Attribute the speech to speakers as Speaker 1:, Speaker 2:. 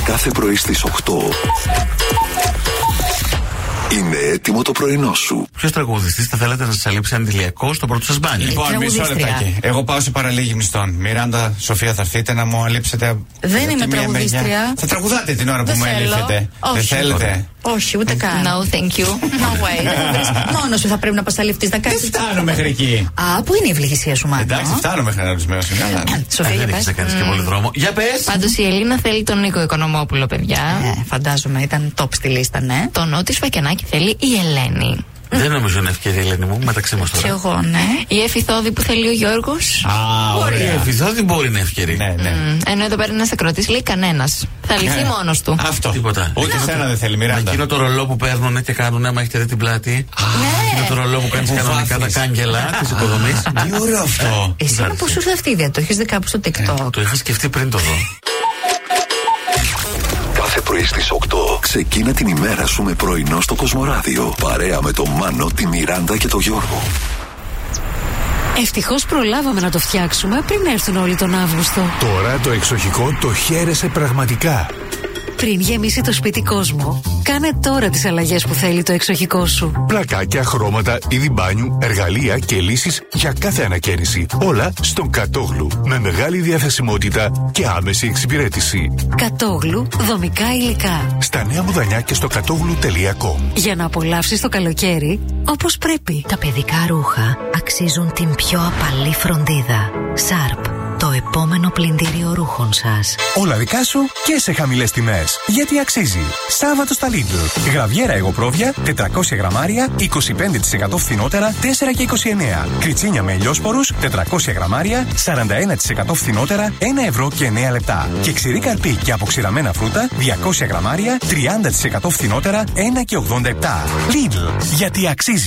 Speaker 1: κάθε πρωί στις 8. Είναι έτοιμο το πρωινό σου.
Speaker 2: Ποιος τραγουδιστής θα θέλατε να σας αλείψει αντιλιακό στο πρώτο σας μπάνιο?
Speaker 3: Λοιπόν, μισό λεπτάκι. Εγώ πάω σε παραλίγη μισθών. Μιράντα, Σοφία, θα έρθετε να μου αλείψετε.
Speaker 4: Δεν είμαι τραγουδίστρια.
Speaker 3: Θα τραγουδάτε την ώρα που μου αλείφετε. Δεν θέλετε?
Speaker 4: Όχι, ούτε καν.
Speaker 5: No, thank you.
Speaker 4: No way. Μόνος σου θα πρέπει να πας αλειφτείς να κάνεις.
Speaker 3: Δεν φτάνω μέχρι εκεί.
Speaker 4: Α, πού είναι η ευληγησία σου, Μάνα?
Speaker 3: Εντάξει, φτάνω μέχρι ένα ορισμένο σημείο.
Speaker 4: Σοφία,
Speaker 2: δεν έχεις να κάνεις και πολύ δρόμο. Για πες!
Speaker 5: Πάντως η Ελίνα θέλει τον Νίκο Οικονομόπουλο, παιδιά.
Speaker 4: Φαντάζομαι, ήταν top στη λίστα, ναι.
Speaker 5: Τον Νότι Σφακιανάκη θέλει η Ελένη.
Speaker 2: Δεν νομίζω είναι ευκαιρία, Ελένη μου, μεταξύ μας τώρα.
Speaker 4: Κι εγώ, ναι.
Speaker 5: Η Εφηθόδη που θέλει ο Γιώργος.
Speaker 2: Ωραία. Η Εφηθόδη μπορεί να ευκαιρία.
Speaker 3: Ναι.
Speaker 5: Ενώ εδώ πέρα ένας ακροτής λέει κανένας. Θα λυθεί μόνος του.
Speaker 3: Αυτό.
Speaker 2: Τίποτα.
Speaker 3: Ούτε σένα δεν θέλει, Μιράντα.
Speaker 2: Εκείνο το ρολό που παίρνουν και κάνουν, άμα έχετε δει την πλάτη. Εκείνο το ρολό που κάνεις κανονικά τα κάγκελα της οικοδομής.
Speaker 3: Τι ωραίο αυτό.
Speaker 4: Εσένα πώς σου ήρθε αυτή η ιδέα, το έχεις δει κάπου στο TikTok?
Speaker 2: Το είχα σκεφτεί πριν το δω.
Speaker 1: Κάθε πρωί στις 8 ξεκίνα την ημέρα σου με πρωινό στο Κοσμοράδιο. Παρέα με τον Μάνο, τη Μιράντα και τον Γιώργο.
Speaker 6: Ευτυχώς προλάβαμε να το φτιάξουμε πριν έρθουν όλοι τον Αύγουστο.
Speaker 7: Τώρα το εξοχικό το χαίρεσαι πραγματικά.
Speaker 6: Πριν γεμίσει το σπίτι κόσμο, κάνε τώρα τις αλλαγές που θέλει το εξοχικό σου.
Speaker 7: Πλακάκια, χρώματα, είδη μπάνιου, εργαλεία και λύσεις για κάθε ανακαίνιση. Όλα στον Κατόγλου. Με μεγάλη διαθεσιμότητα και άμεση εξυπηρέτηση.
Speaker 6: Κατόγλου, δομικά υλικά.
Speaker 7: Στα Νέα Μουδανιά και στο κατόγλου.com.
Speaker 6: Για να απολαύσεις το καλοκαίρι όπως πρέπει.
Speaker 8: Τα παιδικά ρούχα αξίζουν την πιο απαλή φροντίδα. Σάρπ. Το επόμενο πλυντήριο ρούχων σας.
Speaker 9: Όλα δικά σου και σε χαμηλές τιμές. Γιατί αξίζει. Σάββατο στα Lidl. Γραβιέρα εγωπρόβια 400 γραμμάρια 25% φθηνότερα 4 και 29. Κριτσίνια με ελιόσπορους 400 γραμμάρια 41% φθηνότερα 1 ευρώ και 9 λεπτά. Και ξηρή καρπί και αποξηραμένα φρούτα 200 γραμμάρια 30% φθηνότερα 1 και 87. Lidl. Γιατί αξίζει.